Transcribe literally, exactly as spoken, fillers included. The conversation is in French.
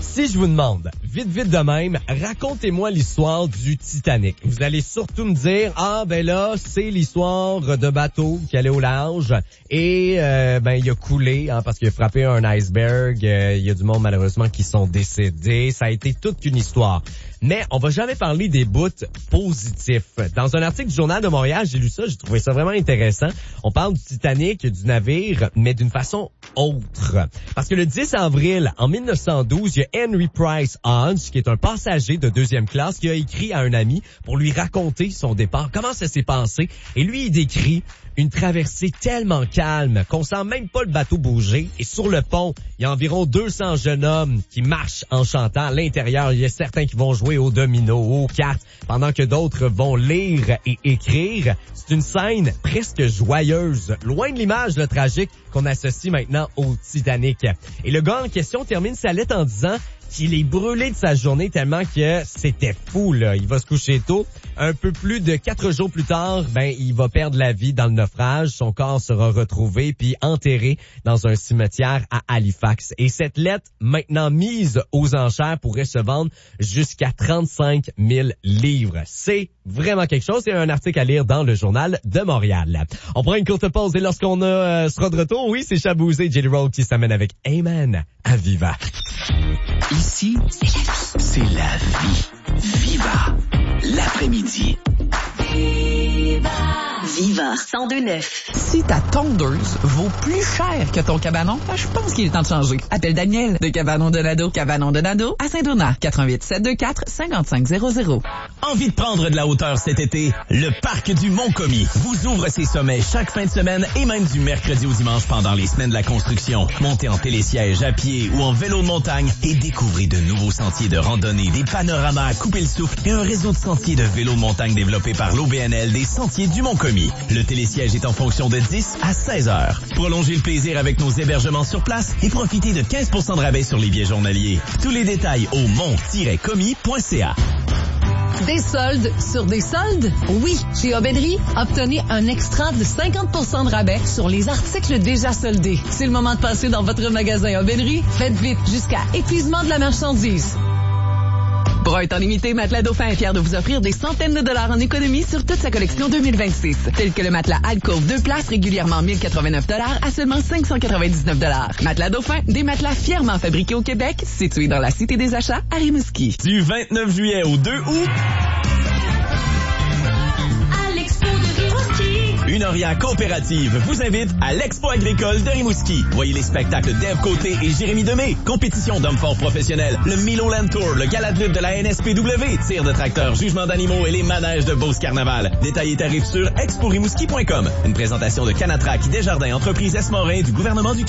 Si je vous demande, vite vite de même, racontez-moi l'histoire du Titanic. Vous allez surtout me dire, ah ben là, c'est l'histoire de bateau qui allait au large et euh, ben il a coulé hein, parce qu'il a frappé un iceberg. Euh, il y a du monde malheureusement qui sont décédés. Ça a été toute une histoire. Mais on va jamais parler des bouts positifs. Dans un article du Journal de Montréal, j'ai lu ça, j'ai trouvé ça vraiment intéressant. On parle du Titanic, du navire, mais d'une façon autre. Parce que le dix avril, en mille neuf cent douze, il y a Henry Price Hodge, qui est un passager de deuxième classe, qui a écrit à un ami pour lui raconter son départ, comment ça s'est passé. Et lui, il décrit une traversée tellement calme qu'on sent même pas le bateau bouger. Et sur le pont, il y a environ deux cents jeunes hommes qui marchent en chantant. À l'intérieur, il y a certains qui vont jouer au domino, aux cartes, pendant que d'autres vont lire et écrire. C'est une scène presque joyeuse, loin de l'image le tragique qu'on associe maintenant au Titanic. Et le gars en question termine sa lettre en disant qu'il est brûlé de sa journée tellement que c'était fou, là. Il va se coucher tôt. Un peu plus de quatre jours plus tard, ben, il va perdre la vie dans le naufrage. Son corps sera retrouvé puis enterré dans un cimetière à Halifax. Et cette lettre, maintenant mise aux enchères, pourrait se vendre jusqu'à trente-cinq mille livres. C'est vraiment quelque chose. C'est un article à lire dans le Journal de Montréal. On prend une courte pause et lorsqu'on euh, sera de retour, oui, c'est Chabouzé et Jelly Roll qui s'amène avec Amen à Viva. Ici, c'est la vie. Viva. L'après-midi. Viva. Viva cent deux neuf. Si ta tondeuse vaut plus cher que ton cabanon, ben, je pense qu'il est temps de changer. Appelle Daniel de Cabanon Donado. Cabanon Donado à Saint-Donat. quatre un huit, sept deux quatre, cinq cinq zéro zéro. Envie de prendre de la hauteur cet été? Le parc du Mont-Commis vous ouvre ses sommets chaque fin de semaine et même du mercredi au dimanche pendant les semaines de la construction. Montez en télésiège, à pied ou en vélo de montagne et découvrez de nouveaux sentiers de randonnée, des panoramas à couper le souffle et un réseau de sentiers de vélo de montagne développé par l'O B N L des Sentiers du Mont-Commis. Le télésiège est en fonction de dix à seize heures. Prolongez le plaisir avec nos hébergements sur place et profitez de quinze pour cent de rabais sur les billets journaliers. Tous les détails au mont tiret commis point c a. Des soldes sur des soldes? Oui, chez Aubainerie, obtenez un extra de cinquante pour cent de rabais sur les articles déjà soldés. C'est le moment de passer dans votre magasin Aubainerie. Faites vite jusqu'à épuisement de la marchandise. Pour un temps limité, Matelas Dauphin est fier de vous offrir des centaines de dollars en économie sur toute sa collection deux mille vingt-six. Tel que le matelas Alcove deux places régulièrement mille quatre-vingt-neuf dollars à seulement cinq cent quatre-vingt-dix-neuf dollars. Matelas Dauphin, des matelas fièrement fabriqués au Québec, situés dans la Cité des Achats à Rimouski. Du vingt-neuf juillet au deux août, Une Oria coopérative vous invite à l'Expo agricole de Rimouski. Voyez les spectacles d'Ève Côté et Jérémy Demé, compétition d'hommes forts professionnels, le Milo Land Tour, le gala de lutte de la N S P W, tir de tracteurs, jugement d'animaux et les manèges de Beauce Carnaval. Détails et tarifs sur expo rimouski point com. Une présentation de Canatrac, Desjardins, entreprise S. Morin du gouvernement du Québec.